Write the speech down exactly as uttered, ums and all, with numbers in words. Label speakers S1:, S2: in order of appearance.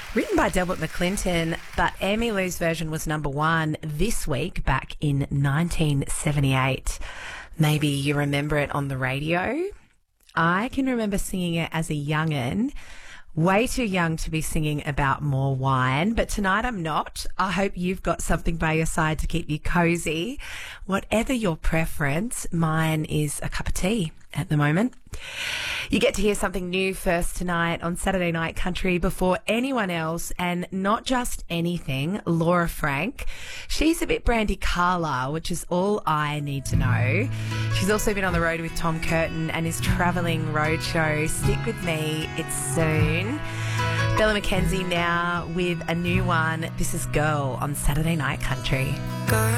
S1: Written by Delbert McClinton, but Emmylou's version was number one this week back in nineteen seventy-eight. Maybe you remember it on the radio. I can remember singing it as a young'un. Way too young to be singing about more wine, but tonight I'm not. I hope you've got something by your side to keep you cozy. Whatever your preference, mine is a cup of tea at the moment. You get to hear something new first tonight on Saturday Night Country before anyone else, and not just anything, Laura Frank. She's a bit Brandy Carlisle, which is all I need to know. She's also been on the road with Tom Curtin and his travelling roadshow. Stick with me, it's soon. Bella McKenzie now with a new one. This is Girl on Saturday Night Country.
S2: Girl.